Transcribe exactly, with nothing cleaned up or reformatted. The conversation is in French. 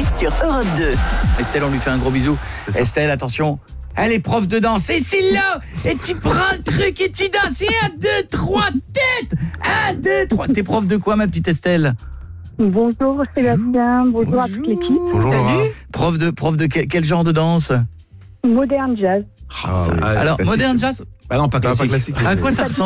sur Europe deux. Estelle, on lui fait un gros bisou. Estelle, attention. Elle est prof de danse. Et c'est là. Et tu prends le truc et tu danses. Et un, deux, trois, tête. Un, deux, trois. T'es prof de quoi, ma petite Estelle? Bonjour Sébastien, bonjour, bonjour à toute l'équipe. Bonjour Laura. Prof de, prof de quel, quel genre de danse? Modern jazz. Ah, ça, oui. Alors, modern jazz? Ah non, pas classique. À quoi ça ressemble?